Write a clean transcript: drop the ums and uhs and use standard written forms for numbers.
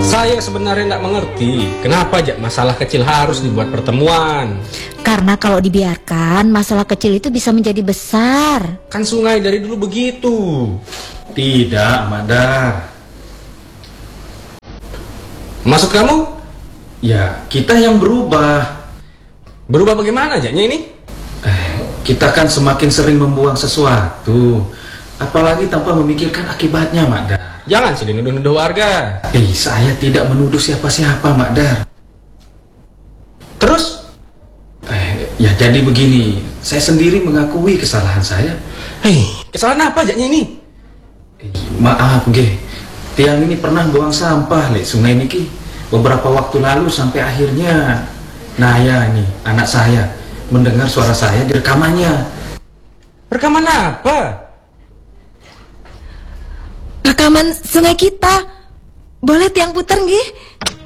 Saya sebenarnya nggak mengerti kenapa aja masalah kecil harus dibuat pertemuan. Karena kalau dibiarkan, masalah kecil itu bisa menjadi besar. Kan sungai dari dulu begitu. Tidak, Madar. Maksud kamu? Ya, kita yang berubah. Berubah bagaimana aja ini? Kita kan semakin sering membuang sesuatu, apalagi tanpa memikirkan akibatnya, Madar. Jangan sih nuduh-nuduh warga. Saya tidak menuduh siapa-siapa, Madar. Terus? Ya jadi begini, saya sendiri mengakui kesalahan saya. Kesalahan apa aja ini? Maaf, Ge. Tiang ini pernah buang sampah lek sungai niki beberapa waktu lalu sampai akhirnya Naya nih, anak saya, mendengar suara saya di rekamannya. Rekaman apa? Rekaman sungai kita. Boleh tiang puter nggih?